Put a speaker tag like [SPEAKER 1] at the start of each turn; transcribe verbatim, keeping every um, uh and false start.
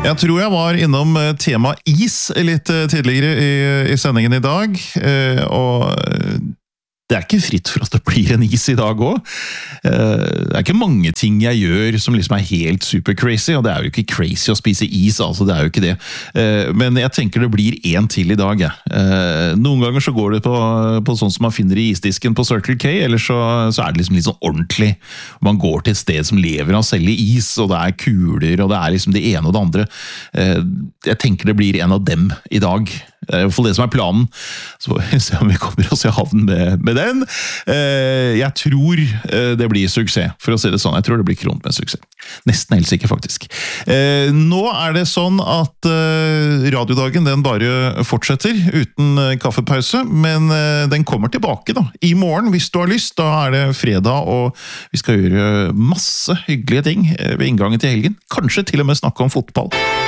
[SPEAKER 1] Jeg tror jeg var innom tema is litt tidligere i, i sendingen i dag, og det er ikke fritt for at det blir en is i dag også. Det er ikke mange ting jeg gjør som liksom er helt super crazy, og det er jo ikke crazy å spise is, altså det er jo ikke det. Men jeg tenker det blir en til i dag, ja. Noen ganger så går det på, på sånn som man finner i isdisken på Circle K, eller så, så er det liksom litt sånn ordentlig. Man går til et sted som lever av å selge is, og det er kuler, og det er liksom det ene og det andre. Jeg tenker det blir en av dem i dag. Det er i hvert fall det som er planen. Så får vi se om vi kommer oss i havn med, med den. Jeg tror det blir suksess, for å si det sånn. Jeg tror det blir kront med suksess. Nesten helt sikker, faktisk. Nå er det sånn at radiodagen den bare fortsetter uten kaffepause, men den kommer tilbake da, i morgen hvis du har lyst. Da er det fredag, og vi skal gjøre masse hyggelige ting ved inngangen til helgen. Kanskje til og med snakke om fotball.